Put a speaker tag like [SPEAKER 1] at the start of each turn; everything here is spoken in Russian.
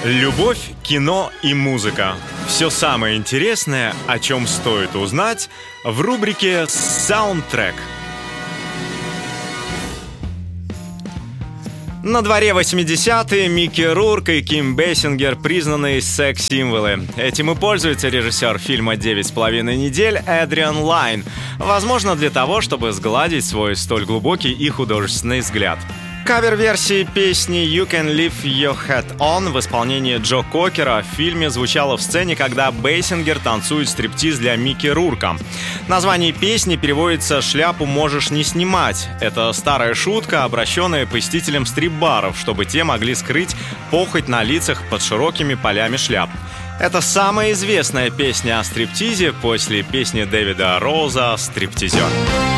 [SPEAKER 1] Любовь, кино и музыка. Все самое интересное, о чем стоит узнать, в рубрике «Саундтрек». На дворе 80-е Микки Рурк и Ким Бейсингер – признанные секс-символы. Этим и пользуется режиссер фильма «9,5 недель» Эдриан Лайн. Возможно, для того, чтобы сгладить свой столь глубокий и художественный взгляд. Кавер-версии песни «You Can Leave Your Hat On» в исполнении Джо Кокера в фильме звучала в сцене, когда Бейсингер танцует стриптиз для Микки Рурка. Название песни переводится «Шляпу можешь не снимать». Это старая шутка, обращенная посетителям стрип-баров, чтобы те могли скрыть похоть на лицах под широкими полями шляп. Это самая известная песня о стриптизе после песни Дэвида Роуза «Стриптизер».